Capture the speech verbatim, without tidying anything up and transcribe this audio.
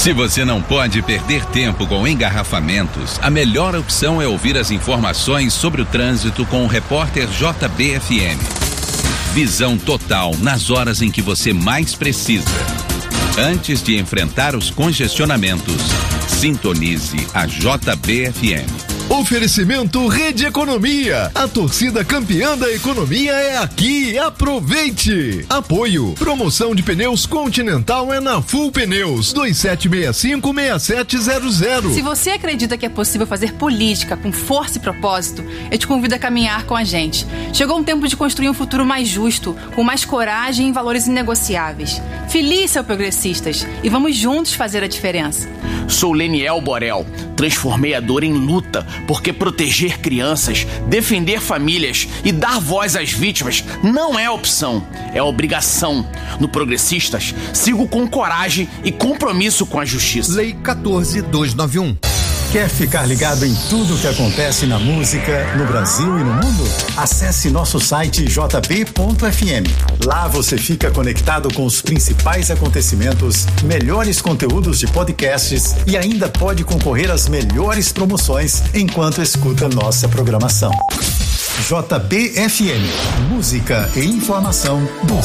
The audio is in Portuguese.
Se você não pode perder tempo com engarrafamentos, a melhor opção é ouvir as informações sobre o trânsito com o repórter J B F M. Visão total nas horas em que você mais precisa. Antes de enfrentar os congestionamentos, sintonize a J B F M. Oferecimento Rede Economia. A torcida campeã da economia é aqui. Aproveite. Apoio. Promoção de pneus Continental é na Full Pneus. dois sete seis cinco, seis sete zero zero. Se você acredita que é possível fazer política com força e propósito, eu te convido a caminhar com a gente. Chegou um tempo de construir um futuro mais justo, com mais coragem e valores inegociáveis. Filie, seus progressistas, e vamos juntos fazer a diferença. Sou Leniel Borel. Transformei a dor em luta, porque proteger crianças, defender famílias e dar voz às vítimas não é opção, é obrigação. No Progressistas, sigo com coragem e compromisso com a justiça. Lei quatorze mil duzentos e noventa e um. Quer ficar ligado em tudo o que acontece na música, no Brasil e no mundo? Acesse nosso site j b ponto f m. Lá você fica conectado com os principais acontecimentos, melhores conteúdos de podcasts e ainda pode concorrer às melhores promoções enquanto escuta nossa programação. J B F M, música e informação do